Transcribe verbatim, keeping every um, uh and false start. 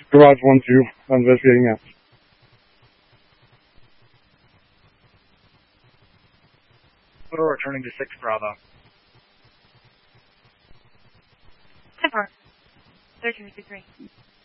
Garage one two. I'm investigating that. We're returning to six Bravo. ten four. thirteen fifty-three.